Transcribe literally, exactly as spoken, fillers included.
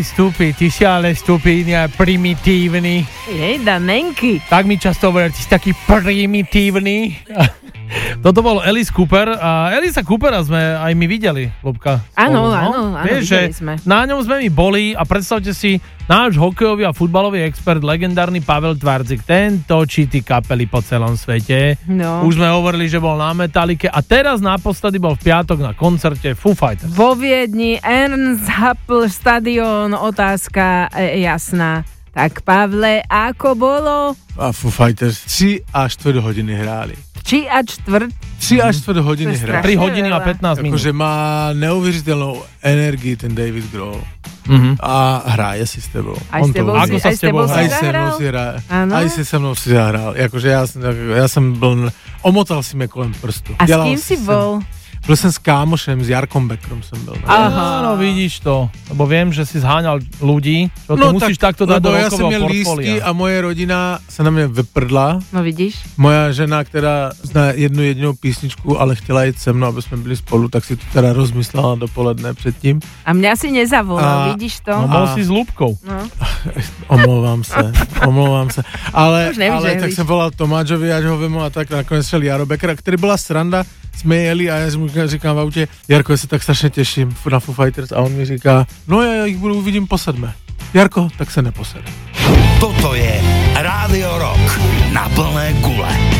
stupid, ty si ale stupidný a primitívny. Jej, Danenky. Tak mi často hovorí, ty si taký primitívny. Toto bol Alice Cooper a Alice Coopera sme aj my videli, Ľubka. Áno, áno, áno, Vieš, videli že sme. Na ňom sme my boli a predstavte si, náš hokejový a futbalový expert, legendárny Pavel Tvardzik, ten točí tí kapely po celom svete. No. Už sme hovorili, že bol na Metalike a teraz naposledy bol v piatok na koncerte Foo Fighters. Vo Viedni, Ernst-Happel stadión, otázka e, jasná. Tak Pavle, ako bolo? A Foo Fighters tri a štvrť hodiny hráli. Či a čtvrt? tri a štvrť hodiny To je hráli. tri hodiny a pätnásť minút. Akože má neuvěřitelnou energii ten David Grohl. Mhm. A hraje si s tebou. Aj On s tebou, to- Ako si, sa aj s s tebou tebou si Aj se mnou zahral? si hraje. Áno. Aj si se mnou si zahral. Jakože já, jsem- já jsem byl, omotal si mě kolem prstu. A s Dělal kým si jsem- bol? Byl jsem s kámošem, s Jarkom Beckrom jsem byl. Aha, no vidíš to, lebo viem, že si zháňal ľudí, čo to musíš takto dať do lebo ja som rokového měl lístky portfólia. a moje rodina se na mě vyprdla. No vidíš? Moja žena, která zná jednu jedinou písničku, ale chtěla jít se mnou, aby jsme byli spolu, tak si to teda rozmyslela dopoledne předtím. A mňa si nezavolal, A- vidíš to? No bol A- si s Ľubkou. No. Omlouvám se, omlouvám se. Ale, Už nevíš, ale že tak víš. jsem volal Tomáčovi, ať ho vemu a tak nakonec šel Jaro Becker, který byla sranda, jsme jeli a já mu říkám v autě, Jarko, já se tak strašně těším na Foo Fighters a on mi říká, no já jich budu uvidím po sedme. Jarko, tak se neposedem. Toto je Rádio Rock na plné gule.